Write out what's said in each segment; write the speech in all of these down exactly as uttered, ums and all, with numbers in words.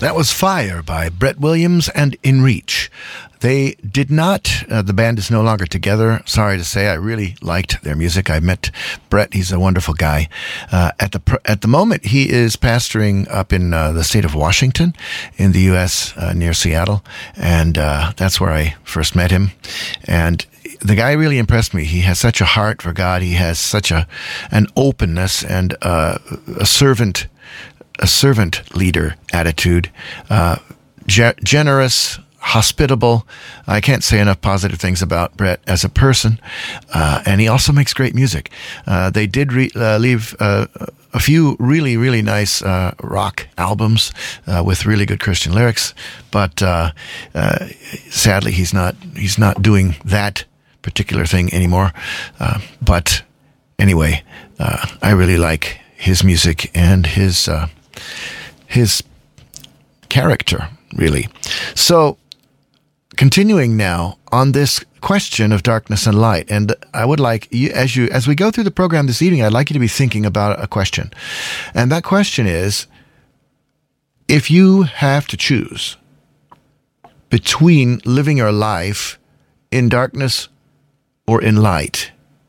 That was Fire by Brett Williams and In Reach. They did not, uh, the band is no longer together. Sorry to say, I really liked their music. I met Brett. He's a wonderful guy. Uh, at the pr- at the moment, he is pastoring up in uh, the state of Washington in the U S, uh, near Seattle. And uh, that's where I first met him. And the guy really impressed me. He has such a heart for God. He has such a an openness and uh, a servant a servant leader attitude, uh, ge- generous, hospitable. I can't say enough positive things about Brett as a person, uh, and he also makes great music. Uh, they did re- uh, leave uh, a few really, really nice uh, rock albums uh, with really good Christian lyrics, but uh, uh, sadly, he's not he's not doing that particular thing anymore. Uh, but anyway, uh, I really like his music and his uh, his character, really. So, continuing now on this question of darkness and light, and I would like you, as you as we go through the program this evening, I'd like you to be thinking about a question, and that question is: if you have to choose between living your life in darkness or in light,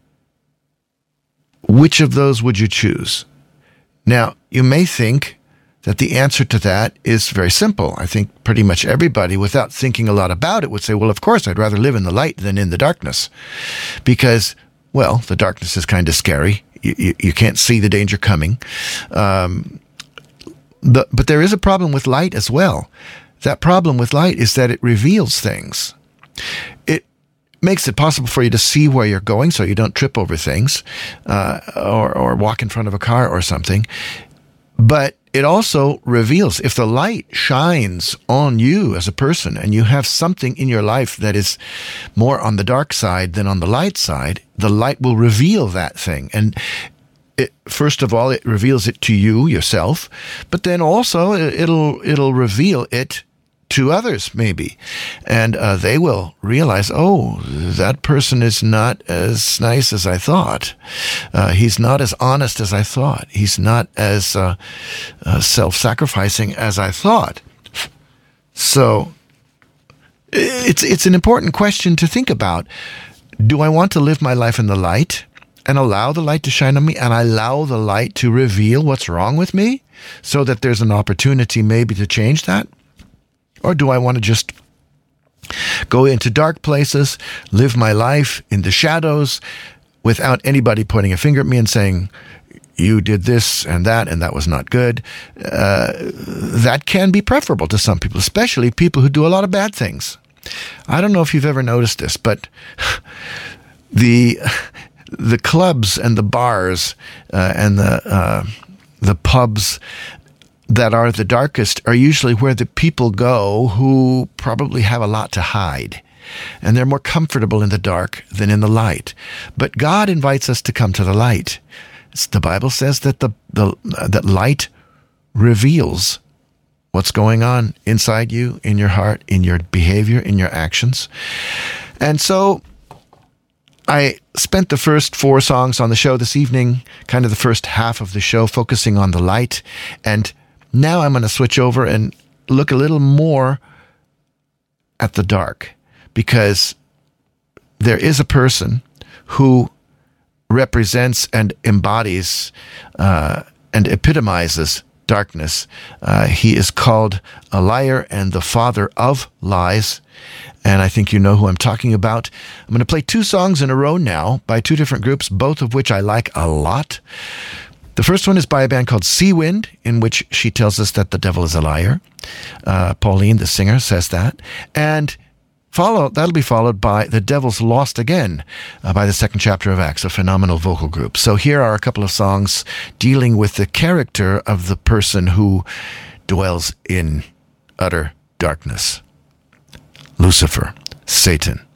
which of those would you choose? Now, you may think that the answer to that is very simple. I think pretty much everybody, without thinking a lot about it, would say, well, of course, I'd rather live in the light than in the darkness. Because, well, the darkness is kind of scary. You, you, you can't see the danger coming. Um, but, but there is a problem with light as well. That problem with light is that it reveals things. It makes it possible for you to see where you're going so you don't trip over things uh, or, or walk in front of a car or something. But it also reveals, if the light shines on you as a person and you have something in your life that is more on the dark side than on the light side, the light will reveal that thing. And it, first of all, it reveals it to you, yourself, but then also it'll it'll reveal it to others, maybe. And uh, they will realize, oh, that person is not as nice as I thought. Uh, he's not as honest as I thought. He's not as uh, uh, self-sacrificing as I thought. So it's it's an important question to think about. Do I want to live my life in the light and allow the light to shine on me and allow the light to reveal what's wrong with me so that there's an opportunity maybe to change that? Or do I want to just go into dark places, live my life in the shadows without anybody pointing a finger at me and saying, you did this and that, and that was not good? Uh, that can be preferable to some people, especially people who do a lot of bad things. I don't know if you've ever noticed this, but the the clubs and the bars uh, and the uh, the pubs that are the darkest are usually where the people go who probably have a lot to hide. And they're more comfortable in the dark than in the light. But God invites us to come to the light. It's, the Bible says that the, the uh, that light reveals what's going on inside you, in your heart, in your behavior, in your actions. And so I spent the first four songs on the show this evening, kind of the first half of the show, focusing on the light. And now I'm going to switch over and look a little more at the dark, because there is a person who represents and embodies uh, and epitomizes darkness. Uh, he is called a liar and the father of lies. And I think you know who I'm talking about. I'm going to play two songs in a row now by two different groups, both of which I like a lot. The first one is by a band called Seawind, in which she tells us that the devil is a liar. Uh, Pauline, the singer, says that. And follow that'll be followed by The Devil's Lost Again uh, by the second chapter of Acts, a phenomenal vocal group. So here are a couple of songs dealing with the character of the person who dwells in utter darkness. Lucifer, Satan.